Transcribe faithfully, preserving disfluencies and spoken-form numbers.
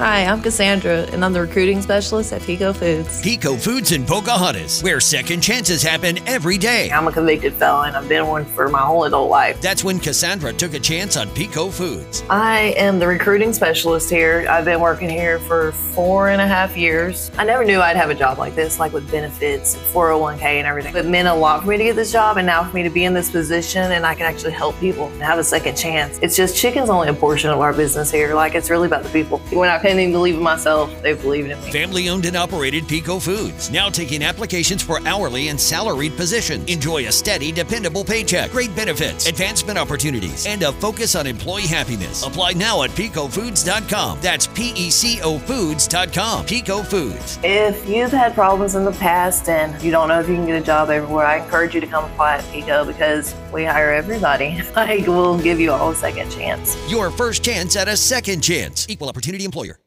Hi, I'm Cassandra, and I'm the recruiting specialist at Pico Foods. Pico Foods in Pocahontas, where second chances happen every day. I'm a convicted felon. I've been one for my whole adult life. That's when Cassandra took a chance on Pico Foods. I am the recruiting specialist here. I've been working here for four and a half years. I never knew I'd have a job like this, like with benefits, four oh one k and everything. It meant a lot for me to get this job, and now for me to be in this position and I can actually help people and have a second chance. It's just chicken's only a portion of our business here. Like, it's really about the people. When I couldn't even believe in myself, they believed in me. Family owned and operated Pico Foods, now taking applications for hourly and salaried positions. Enjoy a steady, dependable paycheck, great benefits, advancement opportunities, and a focus on employee happiness. Apply now at pico foods dot com. That's P E C O foods dot com. Pico Foods. If you've had problems in the past and you don't know if you can get a job everywhere, I encourage you to come apply at Pico because we hire everybody. Like, we'll give you all a second chance. Your first chance at a second chance. Equal opportunity employer.